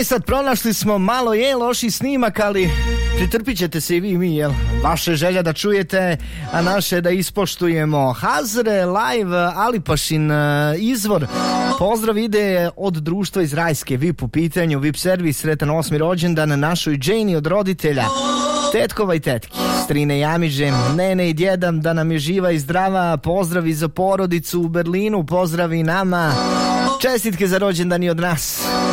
sad pronašli smo malo loši snimak, ali pritrpit ćete se i vi i mi, jel? Vaše želja da čujete, a naše da ispoštujemo. Hazre Live Alipašin izvor. Pozdrav ide od društva iz Rajske, VIP u pitanju, VIP servis, sretan 8. rođendan našoj Džejni od roditelja, tetkova i tetki, strine Jamiže, nene i djedam, da nam je živa i zdrava. Pozdrav i za porodicu u Berlinu, pozdrav i nama. Čestitke za rođendan i od nas.